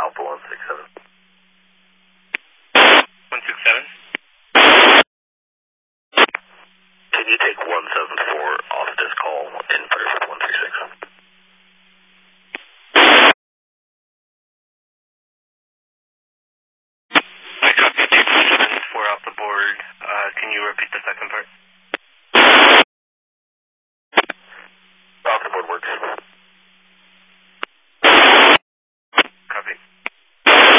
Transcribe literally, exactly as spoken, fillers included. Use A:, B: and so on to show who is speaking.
A: Alpha one six seven.
B: one six seven.
A: Can you take one seven four off this call and put it with one six six?
B: I copy, take one seven four off the board. Uh, can you repeat the second part?